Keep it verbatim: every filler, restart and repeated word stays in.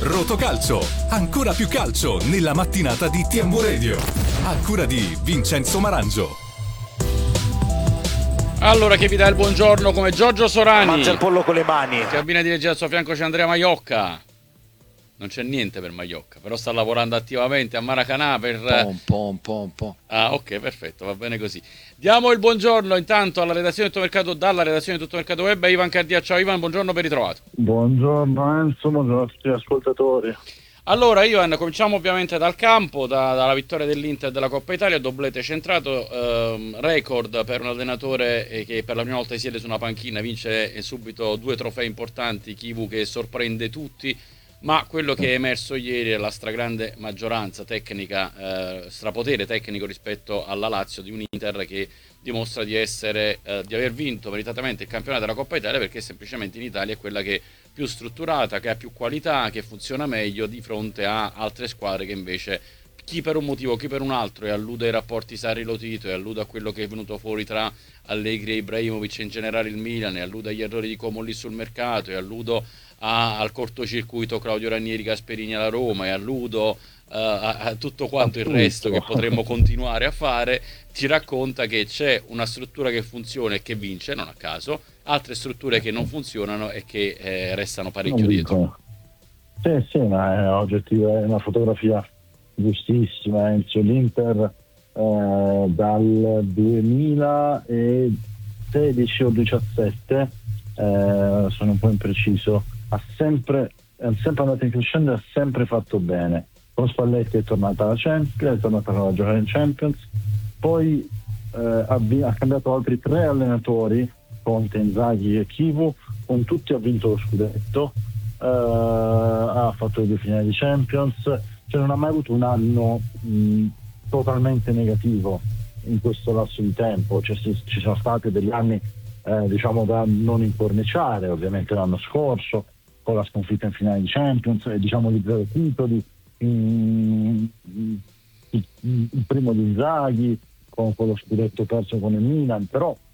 Rotocalcio, ancora più calcio nella mattinata di T M U Radio. A cura di Vincenzo Marangio. Allora, che vi dà il buongiorno come Giorgio Sorani. Mangia il pollo con le mani. In cabina di regia al suo fianco c'è Andrea Maiocca. Non c'è niente per Maiocca, però sta lavorando attivamente a Maracanã per... Un po', un po', un po'. Ah, ok, perfetto, va bene così. Diamo il buongiorno intanto alla redazione di Tutto Mercato, dalla redazione di Tutto Mercato Web, a Ivan Cardia. Ciao Ivan, buongiorno, ben ritrovato. Buongiorno Enzo, buongiorno a tutti gli ascoltatori. Allora Ivan, cominciamo ovviamente dal campo, da, dalla vittoria dell'Inter della Coppa Italia, doblete centrato, ehm, record per un allenatore eh, che per la prima volta siede su una panchina, vince eh, subito due trofei importanti, Chivu che sorprende tutti. Ma quello che è emerso ieri è la stragrande maggioranza tecnica, eh, strapotere tecnico rispetto alla Lazio di un Inter che dimostra di essere, eh, di aver vinto meritatamente il campionato della Coppa Italia, perché semplicemente in Italia è quella che è più strutturata, che ha più qualità, che funziona meglio di fronte a altre squadre che invece, chi per un motivo, chi per un altro, e allude ai rapporti Sarri-Lotito, e allude a quello che è venuto fuori tra Allegri e Ibrahimovic, in generale il Milan, e allude agli errori di Como lì sul mercato, e alludo a, al cortocircuito Claudio Ranieri Gasperini alla Roma, e alludo uh, a, a tutto quanto il resto che potremmo continuare a fare, ci racconta che c'è una struttura che funziona e che vince, non a caso, altre strutture che non funzionano e che eh, restano parecchio dietro. Sì, sì, ma è oggettiva, è una fotografia giustissima. Enzo, l'Inter eh, dal duemilasedici o diciassette, eh, sono un po' impreciso, ha sempre, è sempre andato in crescendo e ha sempre fatto bene. Con Spalletti è tornata alla Champions, è tornata a giocare in Champions, poi eh, ha, ha cambiato altri tre allenatori, Conte, Inzaghi e Chivu, con tutti ha vinto lo scudetto, eh, ha fatto le due finali di Champions, cioè non ha mai avuto un anno mh, totalmente negativo in questo lasso di tempo. Cioè, ci, ci sono stati degli anni eh, diciamo da non incorniciare, ovviamente l'anno scorso con la sconfitta in finale di Champions e diciamo di zero titoli, mh, il, il primo di Inzaghi con quello scudetto perso con il Milan, però